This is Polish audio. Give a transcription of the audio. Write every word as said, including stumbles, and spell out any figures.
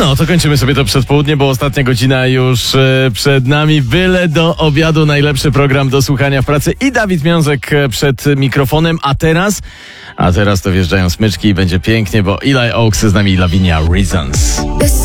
No, to kończymy sobie to przedpołudnie, bo ostatnia godzina już e, przed nami. Byle do obiadu najlepszy program do słuchania w pracy i Dawid Miązek e, przed mikrofonem. A teraz, a teraz to wjeżdżają smyczki i będzie pięknie, bo Eli Oaks z nami, Lavinia Reasons.